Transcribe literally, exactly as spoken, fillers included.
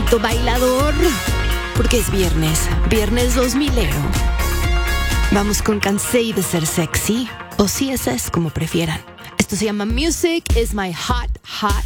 momento bailador, porque es viernes, viernes dos milero. Vamos con Cansé de ser sexy, o C S S como prefieran. Esto se llama Music is my hot, hot